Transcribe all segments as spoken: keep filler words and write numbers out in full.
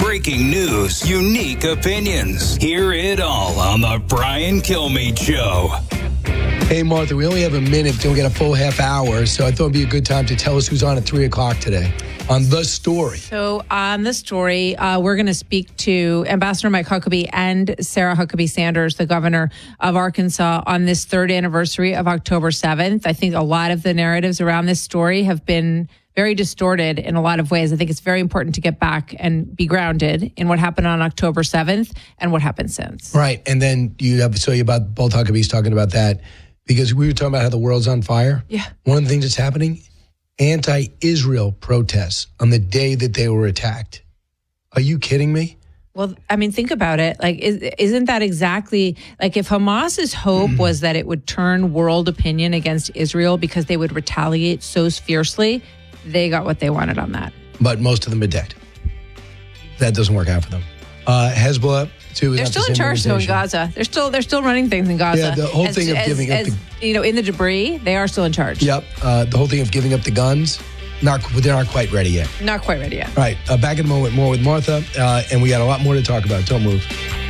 breaking news, unique opinions. Hear it all on the Brian Kilmeade Show. Hey, Martha, we only have a minute. Don't get a full half hour, so I thought it'd be a good time to tell us who's on at three o'clock today on The Story. So on The Story, uh, we're going to speak to Ambassador Mike Huckabee and Sarah Huckabee Sanders, the governor of Arkansas, on this third anniversary of October seventh. I think a lot of the narratives around this story have been very distorted in a lot of ways. I think it's very important to get back and be grounded in what happened on October seventh and what happened since. Right, and then you have so you about both Huckabees talking about that. Because we were talking about how the world's on fire. Yeah. One of the things that's happening, anti-Israel protests on the day that they were attacked. Are you kidding me? Well, I mean, think about it. Like, is, isn't that exactly, like if Hamas's hope mm. was that it would turn world opinion against Israel because they would retaliate so fiercely, they got what they wanted on that. But most of them are dead. That doesn't work out for them. Uh, Hezbollah, too. They're still in charge, though, in Gaza. They're still they're still running things in Gaza. Yeah, the whole as, thing of as, giving as, up the... You know, in the debris, they are still in charge. Yep. Uh, the whole thing of giving up the guns, not they're not quite ready yet. Not quite ready yet. All right. Uh, back in a moment, more with Martha, uh, and we got a lot more to talk about. Don't move.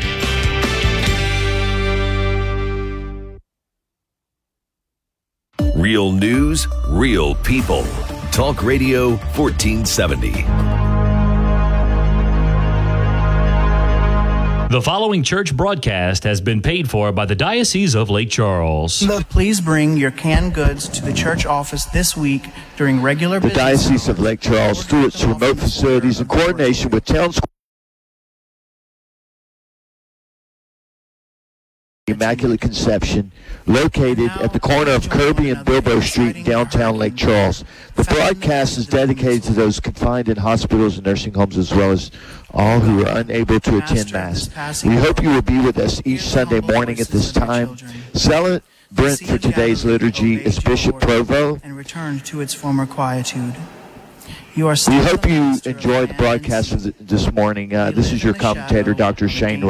Real news, real people. Talk Radio fourteen seventy. The following church broadcast has been paid for by the Diocese of Lake Charles. Please bring your canned goods to the church office this week during regular business. The Diocese of Lake Charles, through its remote facilities in coordination with Town Square Immaculate Conception, located at the corner of Kirby and Bilbo Street in downtown Lake Charles. The broadcast is dedicated to those confined in hospitals and nursing homes, as well as all who are unable to attend Mass. We hope you will be with us each Sunday morning at this time. Celebrant for today's liturgy is Bishop Provo. And return to its former quietude. You are we hope you enjoyed the broadcast of this morning. Uh, this is your commentator, Doctor Shane